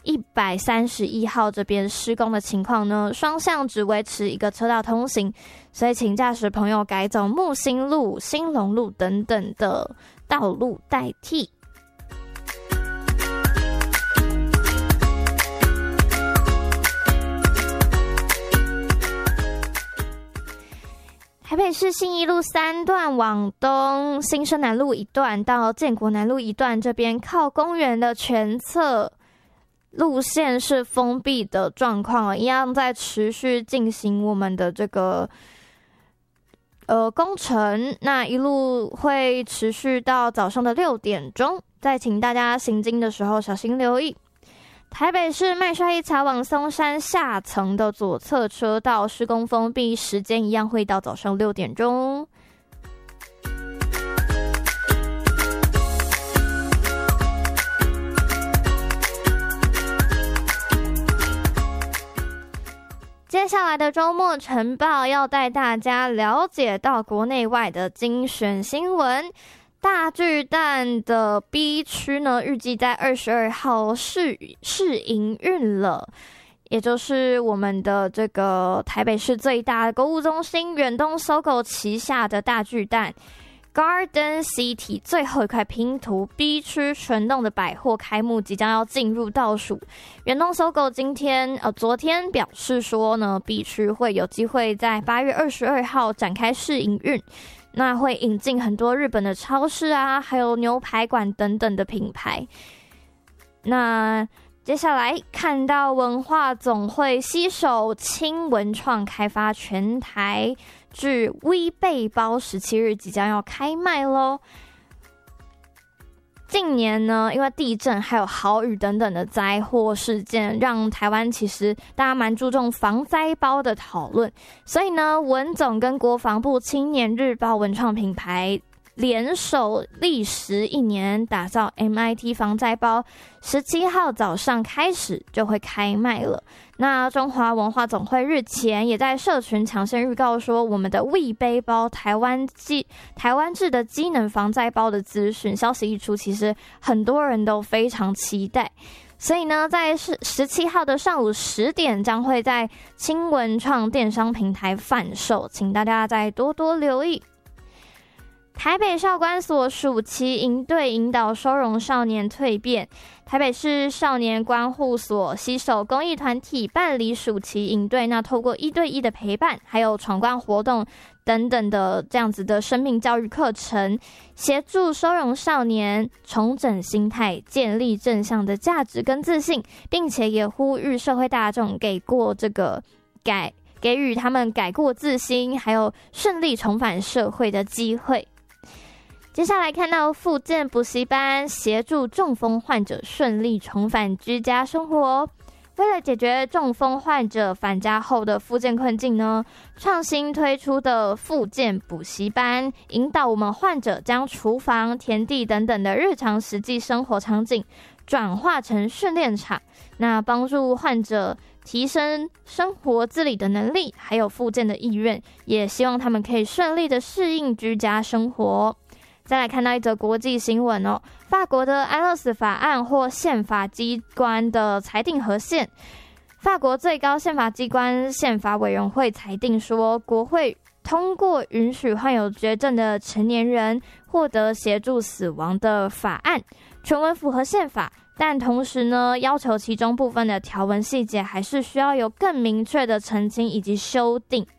131号这边施工的情况呢，双向只维持一个车道通行，所以请驾驶朋友改走木星路、兴隆路等等的道路代替。台北市信义路3段往东，新生南路1段到建国南路1段这边靠公园的全侧路线是封闭的状况，一样在持续进行我们的这个工程，那一路会持续到早上的6点钟，再请大家行经的时候小心留意。台北市麦帅一桥往松山下层的左侧车道施工封闭，时间一样会到早上6点钟。接下来的周末晨报要带大家了解到国内外的精选新闻。大巨蛋的 B 区呢，预计在22号试营运了，也就是我们的这个台北市最大的购物中心远东SOGO旗下的大巨蛋 Garden City 最后一块拼图 B 区全栋的百货开幕即将要进入倒数。远东SOGO昨天表示说呢 ，B 区会有机会在8月22号展开试营运。那会引进很多日本的超市啊，还有牛排馆等等的品牌。那接下来看到文化总会携手轻文创开发全台至 V 背包17日即将要开卖咯。近年呢，因为地震还有豪雨等等的灾祸事件，让台湾其实大家蛮注重防灾包的讨论，所以呢，文总跟国防部青年日报文创品牌联手历时1年打造 MIT 防灾包，17号早上开始就会开卖了。那中华文化总会日前也在社群抢先预告说，我们的 We 背包台湾制的机能防灾包的资讯消息一出，其实很多人都非常期待。所以呢，在17号的上午10点将会在轻文创电商平台贩售，请大家再多多留意。台北少管所暑期营队引导收容少年蜕变，台北市少年关护所携手公益团体办理暑期营队，那透过1对1的陪伴，还有闯关活动等等的这样子的生命教育课程，协助收容少年重整心态，建立正向的价值跟自信，并且也呼吁社会大众给予他们改过自新，还有顺利重返社会的机会。接下来看到复健补习班协助中风患者顺利重返居家生活。为了解决中风患者返家后的复健困境呢，创新推出的复健补习班，引导我们患者将厨房、田地等等的日常实际生活场景转化成训练场，那帮助患者提升生活自理的能力，还有复健的意愿，也希望他们可以顺利的适应居家生活。再来看到一则国际新闻哦，法国的安乐死法案获宪法机关的裁定合宪。法国最高宪法机关宪法委员会裁定说，国会通过允许患有绝症的成年人获得协助死亡的法案，全文符合宪法，但同时呢，要求其中部分的条文细节还是需要有更明确的澄清以及修订。